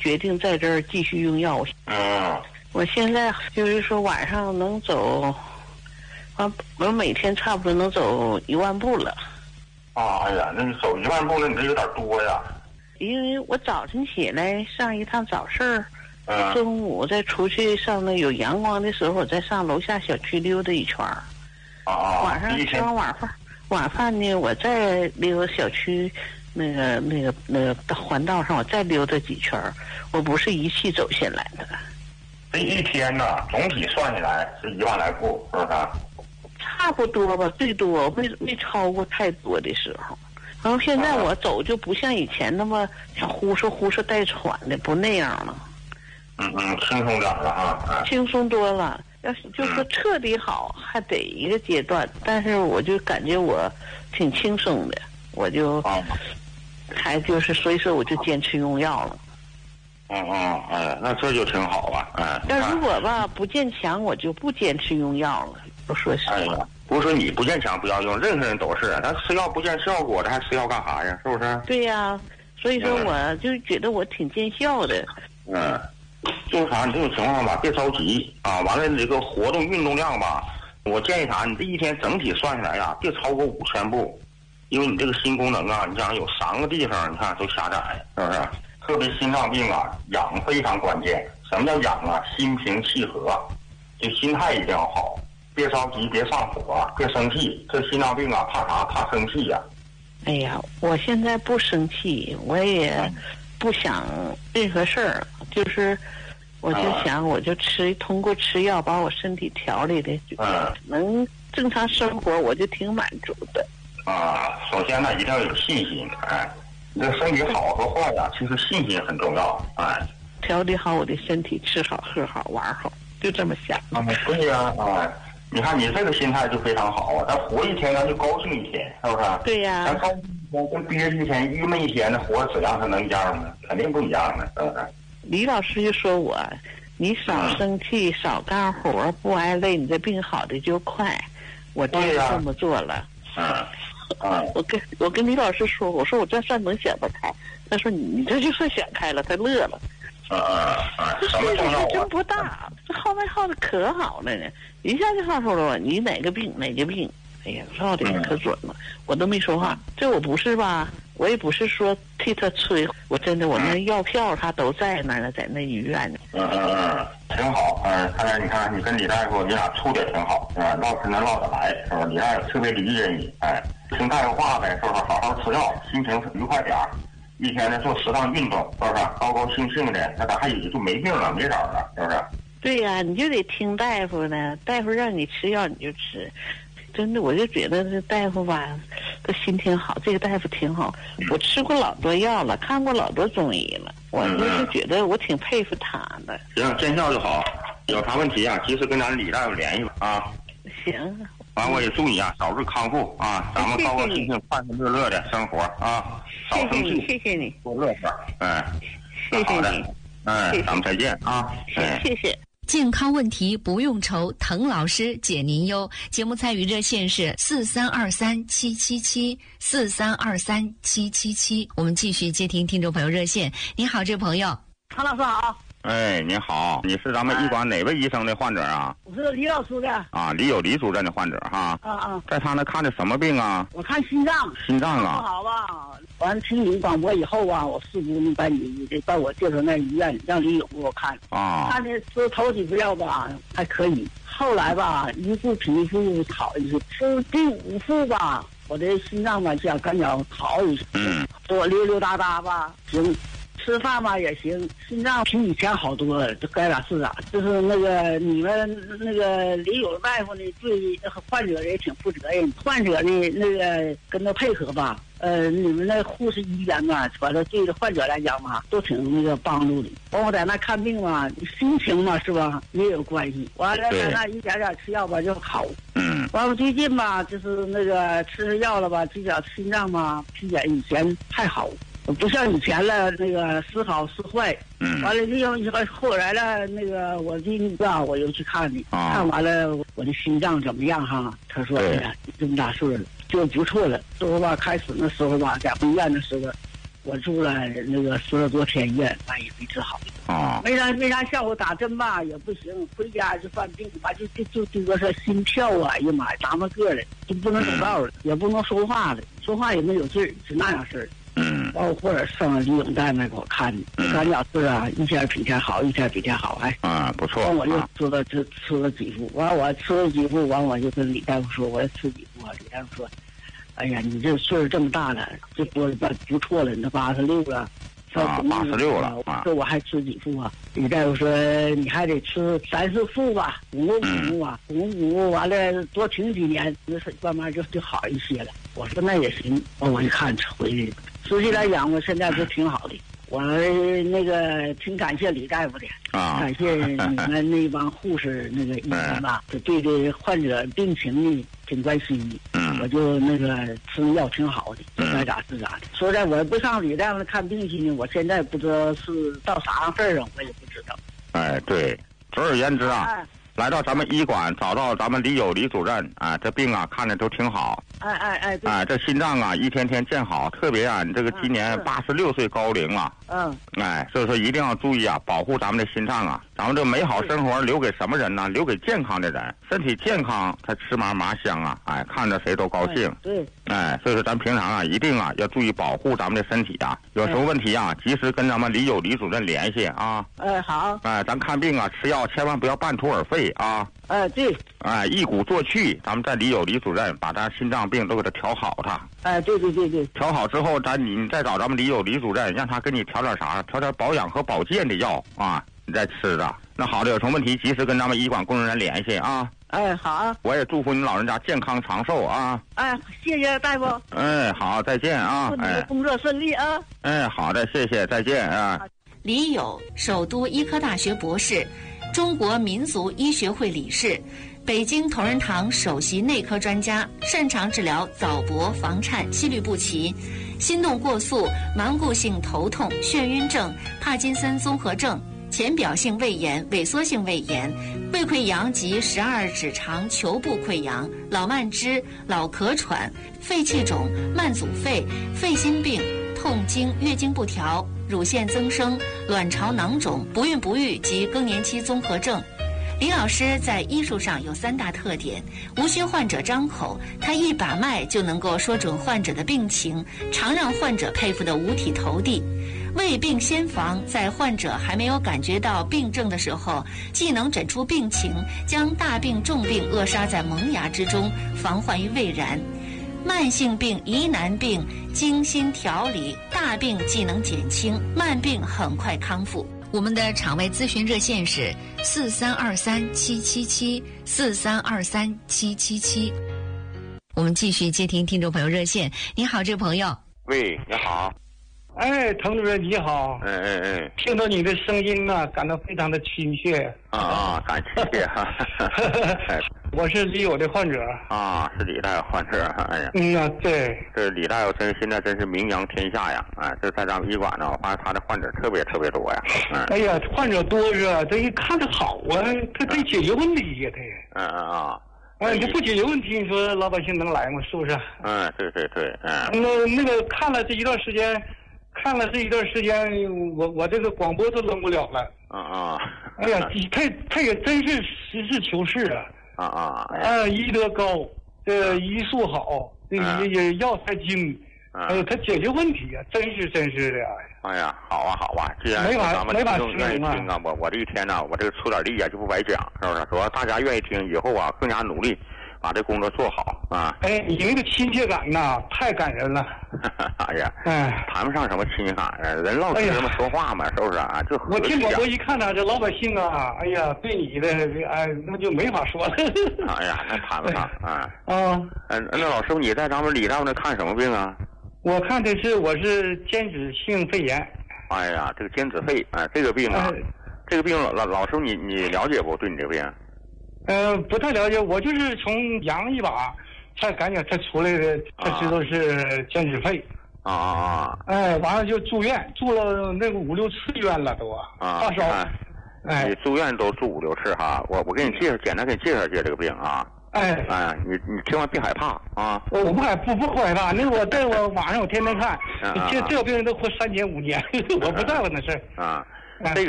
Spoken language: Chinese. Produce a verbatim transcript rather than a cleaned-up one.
决定在这儿继续用药。 嗯， 我现在就是说晚上能走，我我每天差不多能走一万步了。 啊，哎呀，那你走一万步，那你这有点多呀。 因为我早晨起来上一趟早市儿， 嗯， 中午再出去上那有阳光的时候，我再上楼下小区溜达一圈儿。 啊， 晚上吃完晚饭，晚饭呢，我再溜小区那个那个那个环道上，我再溜达几圈儿。我不是一气走下来的。 这一天呢，总体算下来是一万来步，是不是？ 差不多吧，最多没没超过太多的时候。然后现在我走就不像以前那么像呼哧呼哧带喘的，不那样了。 嗯嗯，轻松点了啊， 轻松多了。要是就说彻底好，还得一个阶段。但是我就感觉我挺轻松的，我就还就是所以说我就坚持用药了。 嗯嗯，哎，那这就挺好吧，哎。 但如果吧不坚强，我就不坚持用药了。我说实话。 哎呀，不是说你不坚强不要用，任何人都是。他吃药不见效果，他还吃药干啥呀？是不是？ 对呀，所以说我就觉得我挺见效的。 嗯，就是啥，你这种情况吧，别着急啊。完了，你这个活动运动量吧，我建议啥，你这一天整体算下来呀，别超过五千步，因为你这个心功能啊，你想有三个地方，你看都狭窄，是不是？特别心脏病啊，养非常关键。什么叫养啊？心平气和，这心态一定要好，别着急，别上火，别生气。这心脏病啊，怕啥？怕生气呀、 啊。哎呀，我现在不生气，我也不想任何事儿，就是我就想，我就吃，通过吃药把我身体调理的， 嗯， 能正常生活，我就挺满足的。 啊，首先呢，一定要有信心，哎。你这身体好和坏呀，其实信心很重要，哎。 调理好我的身体，吃好喝好玩好，就这么想。 啊，对呀，哎，你看你这个心态就非常好啊，咱活一天咱就高兴一天，是不是？ 对呀。 咱高兴一天跟憋屈一天、郁闷一天的活质量它能一样吗？肯定不一样的，是不是？ 李老师就说我，你少生气，嗯、少干活，不挨累，你这病好的就快。我真是这么做了。 嗯。嗯， 我跟我跟李老师说，我说我这算能想得开。他说你你这就算想开了，他乐了。 嗯嗯嗯， 这岁数还真不大，这号脉号的可好了呢，一下就号出了你哪个病哪个病，哎呀，号的可准了，我都没说话。这我不是吧？我也不是说替他催，我真的我那药票他都在那儿呢，在那医院呢。 嗯嗯嗯，挺好。嗯，看来你看你跟李大夫你俩处的挺好，是吧？唠嗑能唠得来，是吧？李大夫特别理解你，哎，听大夫话呗，是不是？好好吃药，心情愉快点儿。一天呢做适当运动，是不是？高高兴兴的，那咱还也就没病了，没找了，是不是？ 对呀、啊，你就得听大夫呢，大夫让你吃药你就吃。真的，我就觉得这大夫吧，他心挺好，这个大夫挺好。我吃过老多药了，看过老多中医了，我就是觉得我挺佩服他的。 行，见效就好，有啥问题啊，及时跟咱李大夫联系吧啊。 行。 完，我也祝你啊，早日康复啊！咱们高高兴兴、快快乐乐的生活啊！少生气， 谢谢你， 多乐呵，哎， 谢谢你， 哎，咱们再见啊！ 哎，谢谢。 健康问题不用愁，滕老师解您忧。节目参与热线是四三二三七七七四三二三七七七。我们继续接听听众朋友热线。你好，这位朋友。 唐老师好。 哎，您好，你是咱们医馆哪位医生的患者啊？ 我是李老师的。 啊，李有李主任的患者哈。 啊啊。 在他那看的什么病啊？ 我看心脏。 心脏啊。 不好吧？完听你广播以后啊，我四姑娘把你给把我介绍那医院，让李勇给我看。 啊。 看的是头几副药吧，还可以。后来吧，一副比一副好一些。是第五副吧，我的心脏吧想感觉好一些。 嗯。 我溜溜达达吧，行。吃饭嘛也行，心脏比以前好多了，这该咋是咋。就是那个你们那个李友大夫呢，对患者也挺负责任，患者呢那个跟他配合吧。呃，你们那护士医院嘛，反正对着患者来讲嘛，都挺那个帮助的。包括在那看病嘛，心情嘛是吧，也有关系。完了在那一点点吃药吧就好。 嗯。 完了最近吧，就是那个吃药了吧，这点心脏嘛比以前还好。不像以前了，那个时好时坏。 嗯。 完了，这样后来了，那个我这个我又去看你，啊、看完了我的心脏怎么样哈？他说：“哎呀，这么大岁了，就不错了。”说吧，开始那时候吧，在医院的时候， 我住了那个十来多天院，那也没治好。 啊， 没啥没啥效果，打针吧也不行，回家就犯病吧，就就就就个说心跳啊，哎呀妈呀，咱们个的就不能走道了，也不能说话了，说话也没有劲儿，是那样事儿。 嗯， 包括或者上李永在那给我看的，咱俩是啊，一天比一天好，一天比一天好，哎。 啊，不错。 完我就吃了吃吃了几副，完我吃了几副，完我就跟李大夫说，我要吃几副啊？李大夫说，哎呀，你这岁数这么大了，这不不错了，你都八十六了。 啊，八十六了啊！我说我还吃几副啊？李大夫说你还得吃三四副吧，鼓鼓鼓啊，鼓鼓完了多停几年，那是慢慢就就好一些了。我说那也行，我一看回去，实际来讲，我现在就挺好的。我那个挺感谢李大夫的， 啊， 感谢你们那帮护士那个医生吧，就对这患者病情呢挺关心的。嗯，我就那个吃药挺好的，就该咋是咋的。说在我不上李大夫看病去呢，我现在不知道是到啥样份上，我也不知道。 哎，对，总而言之啊。哎来到咱们医馆，找到咱们李友李主任啊，这病啊看着都挺好。 哎哎哎，对哎，这心脏啊一天天见好，特别啊，你这个今年八十六岁高龄了。 嗯。 哎，所以说一定要注意啊，保护咱们的心脏啊。咱们这美好生活留给什么人呢？留给健康的人，身体健康才吃嘛嘛香啊！哎，看着谁都高兴。 对。 哎，所以说咱平常啊，一定啊要注意保护咱们的身体啊。有什么问题啊，及时跟咱们李友李主任联系啊。 哎，好。 哎，咱看病啊，吃药千万不要半途而废啊。 哎，对。 哎，一鼓作气，咱们在李友李主任把咱心脏病都给他调好他。 哎，对对对对。 调好之后，咱你你再找咱们李友李主任，让他给你调点啥？调点保养和保健的药啊，你再吃着。那好的，有什么问题及时跟咱们医馆工作人员联系啊。 哎，好啊。 我也祝福你老人家健康长寿啊。 哎，谢谢大夫。 哎，好，再见啊。 祝你的工作顺利啊。 哎，好的，谢谢，再见啊。 李友，首都医科大学博士，中国民族医学会理事，北京同仁堂首席内科专家，擅长治疗早搏、房颤、心律不齐、心动过速、顽固性头痛、眩晕症、帕金森综合症、浅表性胃炎、萎缩性胃炎、胃溃疡及十二指肠球部溃疡、老慢支、老咳喘、肺气肿、慢阻肺、肺心病、痛经、月经不调、乳腺增生、卵巢囊肿、不孕不育及更年期综合症。李老师在医术上有三大特点：无需患者张口，他一把脉就能够说准患者的病情，常让患者佩服得五体投地。未病先防，在患者还没有感觉到病症的时候，既能诊出病情，将大病重病扼杀在萌芽之中，防患于未然。慢性病、疑难病精心调理，大病既能减轻，慢病很快康复。我们的场外咨询热线是四三二三七七七四三二三七七七。我们继续接听听众朋友热线。你好，这位朋友。 喂，你好。 哎，滕主任你好。 哎哎哎， 听到你的声音呢，感到非常的亲切。 啊啊，感谢哈。 我是李友的患者。 啊，是李大夫患者。哎呀。 嗯啊，对。 这李大夫真现在真是名扬天下呀！哎，这在咱们医馆呢，我发现他的患者特别特别多呀。嗯。 哎呀，患者多着，这一看着好啊，他得解决问题呀， 他。嗯嗯啊。 哎，你不解决问题，你说老百姓能来吗？是不是？ 嗯，对对对，嗯。 那那个看了这一段时间。看了这一段时间，我我这个广播都扔不了了。 啊啊！ 哎呀，他他也真是实事求是啊。 啊啊！ 啊，医德高，这医术好，这也也药材精，哎呀，他解决问题啊，真是真是的。 哎呀，好啊好啊，既然咱们听众愿意听啊，我我这一天呢，我这个出点力啊就不白讲，是不是？主要大家愿意听，以后啊更加努力。把这工作做好啊！ 哎，你那个亲切感呐，太感人了。 哎呀， 哎， 谈不上什么亲切感啊，人老实这么说话嘛，是不是啊？就我听广播一看呢，这老百姓啊，哎呀，对你的哎，那就没法说了。 哎呀，那谈不上啊。 啊， 嗯，那老师傅，你在咱们李大夫那看什么病啊？ 我看的是我是间质性肺炎。 哎呀，这个间质肺啊，这个病啊，哎、这个病老老师傅你你了解不？对你这个病？ 呃，不太了解，我就是从阳一把，才赶紧才出来的，才知道是间质肺。 啊啊啊！ 哎，完了就住院，住了那个五六次院了都啊，发烧。 哎，你住院都住五六次哈，我我给你介绍，简单给你介绍介绍这个病啊。 哎哎，你你千万别害怕啊！ 我不害不不害怕，那我在我网上我天天看， 啊这这个病人都活三年五年，我不在乎那事儿啊。 啊这个